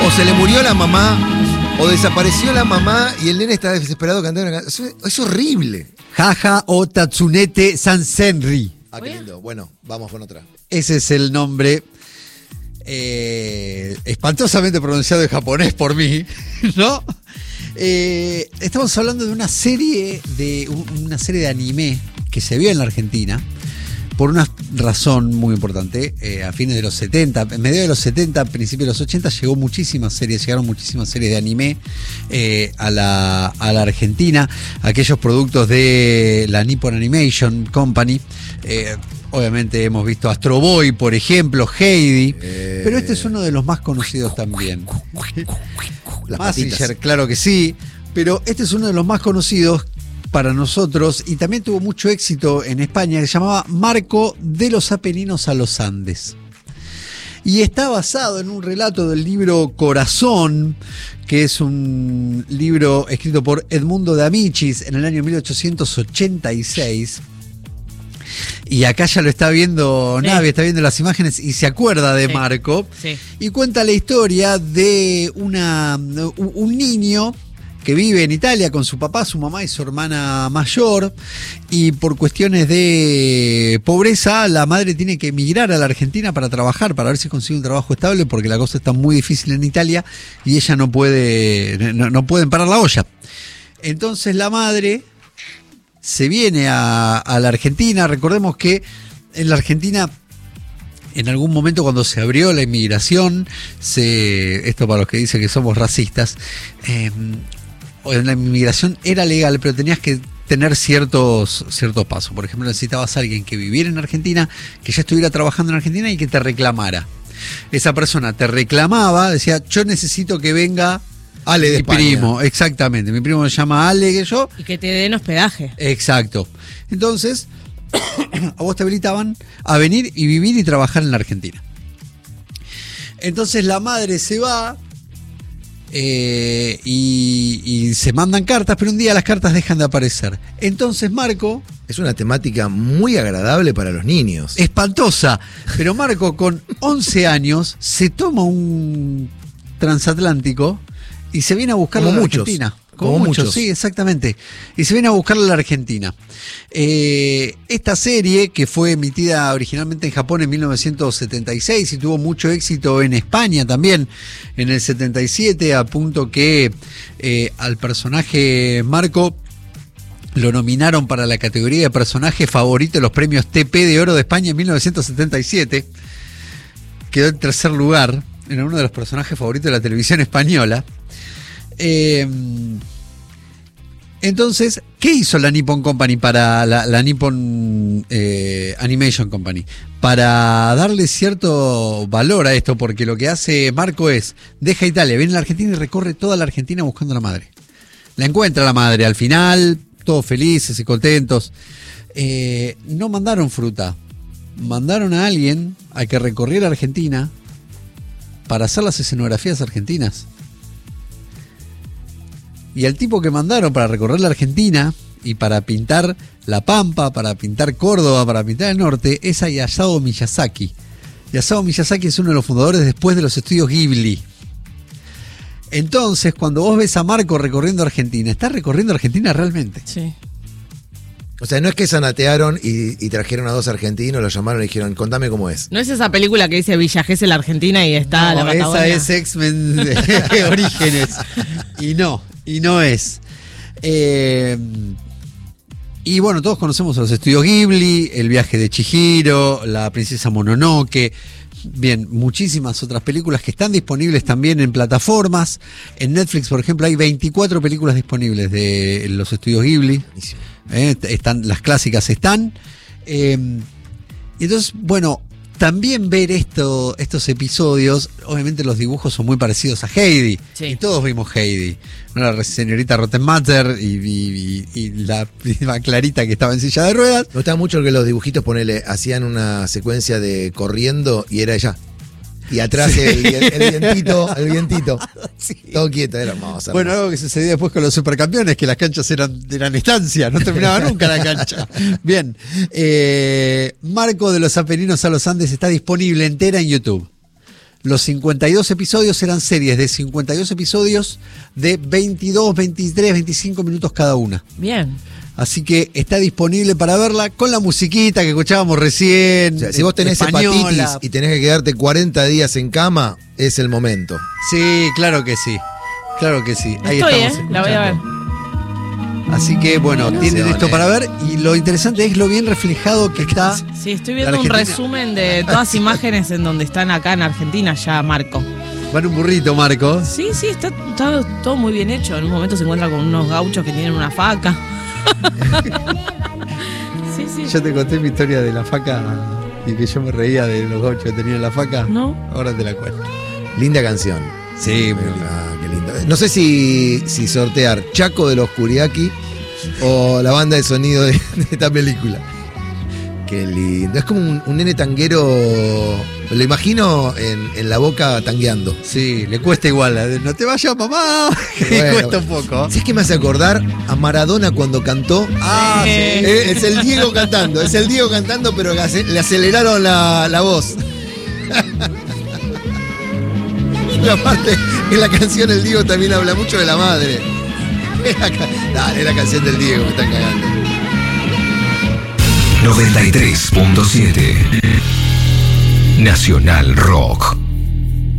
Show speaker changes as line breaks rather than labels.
O se le murió la mamá, o desapareció la mamá y el nene está desesperado cantando una canción. Es horrible.
Jaja o Tatsunete Sansenri.
Ah, qué lindo. Bueno, vamos con otra.
Ese es el nombre espantosamente pronunciado en japonés por mí, ¿no? Estamos hablando de una serie de anime que se vio en la Argentina por una razón muy importante. A fines de los 70, en medio de los 70, principios de los 80, llegaron muchísimas series de anime a la Argentina. Aquellos productos de la Nippon Animation Company. Obviamente hemos visto Astro Boy, por ejemplo, Heidi, pero este es uno de los más conocidos también. Mazinger, claro que sí, pero este es uno de los más conocidos para nosotros y también tuvo mucho éxito en España, que se llamaba Marco de los Apeninos a los Andes. Y está basado en un relato del libro Corazón, que es un libro escrito por Edmundo de Amicis en el año 1886. Y acá ya lo está viendo Navi, está viendo las imágenes y se acuerda de Marco. Sí. Y cuenta la historia de un niño que vive en Italia con su papá, su mamá y su hermana mayor, y por cuestiones de pobreza la madre tiene que emigrar a la Argentina para trabajar, para ver si consigue un trabajo estable, porque la cosa está muy difícil en Italia y ella no pueden parar la olla. Entonces la madre se viene a la Argentina. Recordemos que en la Argentina, en algún momento cuando se abrió la inmigración, esto para los que dicen que somos racistas, la inmigración era legal, pero tenías que tener ciertos pasos. Por ejemplo, necesitabas a alguien que viviera en Argentina, que ya estuviera trabajando en Argentina y que te reclamara. Esa persona te reclamaba, decía, yo necesito que venga Ale de España. Mi primo, exactamente. Mi primo me llama Ale, que yo.
Y que te den hospedaje.
Exacto. Entonces, a vos te habilitaban a venir y vivir y trabajar en la Argentina. Entonces la madre se va y se mandan cartas, pero un día las cartas dejan de aparecer. Entonces Marco...
Es una temática muy agradable para los niños.
Espantosa. Pero Marco, con 11 años, se toma un transatlántico y se viene a buscar a la Argentina. Como muchos, sí, exactamente. Y se viene a buscarla a la Argentina. Esta serie, que fue emitida originalmente en Japón en 1976 y tuvo mucho éxito en España también en el 77, a punto que al personaje Marco lo nominaron para la categoría de personaje favorito de los premios TP de Oro de España en 1977. Quedó en tercer lugar, era uno de los personajes favoritos de la televisión española. Entonces, ¿qué hizo la Nippon Company para la Nippon Animation Company? Para darle cierto valor a esto, porque lo que hace Marco es, deja Italia, viene a la Argentina y recorre toda la Argentina buscando a la madre. La encuentra la madre, al final, todos felices y contentos. No mandaron fruta, mandaron a alguien a que recorriera Argentina para hacer las escenografías argentinas. Y al tipo que mandaron para recorrer la Argentina y para pintar La Pampa, para pintar Córdoba, para pintar el norte, es Hayao Miyazaki. Hayao Miyazaki es uno de los fundadores después de los estudios Ghibli. Entonces, cuando vos ves a Marco recorriendo Argentina, está recorriendo Argentina realmente.
Sí.
O sea, no es que zanatearon y trajeron a dos argentinos, los llamaron y dijeron, contame cómo es.
No es esa película que dice Villa Gesell la Argentina y está la Patagonia.
Esa es X-Men de Orígenes. Y no es. Y bueno, todos conocemos a los estudios Ghibli, El viaje de Chihiro, La princesa Mononoke. Bien, muchísimas otras películas que están disponibles también en plataformas. En Netflix, por ejemplo, hay 24 películas disponibles de los estudios Ghibli. Están, las clásicas están. Entonces, bueno, también ver estos episodios, obviamente los dibujos son muy parecidos a Heidi. Sí. Y todos vimos Heidi. La señorita Rottenmatter y la prima Clarita que estaba en silla de ruedas.
Me gustaba mucho que los dibujitos, hacían una secuencia de corriendo y era ella. Y atrás sí. el vientito. Sí. Todo quieto, era hermoso.
Bueno, algo que sucedía después con los supercampeones, que las canchas eran estancia, no terminaba nunca la cancha. Bien, Marco de los Apeninos a los Andes está disponible entera en YouTube. Los 52 episodios eran series de 52 episodios de 22, 23, 25 minutos cada una.
Bien.
Así que está disponible para verla con la musiquita que escuchábamos recién.
O sea, si vos tenés
española.
hepatitis y tenés que quedarte 40 días en cama, es el momento.
Sí, claro que sí. Claro que sí. Ahí
Estoy,
estamos
la voy a ver.
escuchando. Así que bueno, tienen esto para ver y lo interesante es lo bien reflejado que está.
Sí, estoy viendo un resumen de todas las imágenes en donde están acá en Argentina ya, Marco.
Va en un burrito, Marco.
Sí, está todo muy bien hecho. En un momento se encuentra con unos gauchos que tienen una faca. Sí.
Yo te conté mi historia de la faca y que yo me reía de los gauchos que tenían la faca.
No.
Ahora te la cuento.
Linda canción.
Sí, muy lindo.
Qué lindo. No sé si sortear Chaco de los Curiaki o la banda de sonido de esta película. Qué lindo. Es como un nene tanguero. Lo imagino en la Boca tangueando.
Sí, le cuesta igual. No te vayas, mamá.
Bueno,
cuesta un poco.
¿Sabes qué me hace acordar? A Maradona cuando cantó.
Ah, sí.
Es el Diego cantando. Es el Diego cantando, pero le aceleraron la voz. Y aparte, en la canción el Diego también habla mucho de la madre. Dale, es la canción del Diego, me están cagando.
93.7 Nacional Rock.